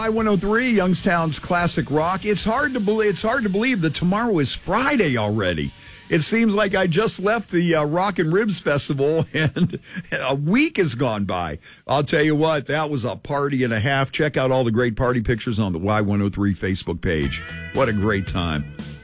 Y103, Youngstown's classic rock. It's hard to believe that tomorrow is Friday already. It seems like I just left the Rock and Ribs Festival and a week has gone by. I'll tell you what, that was a party and a half. Check out all the great party pictures on the Y103 Facebook page. What a great time.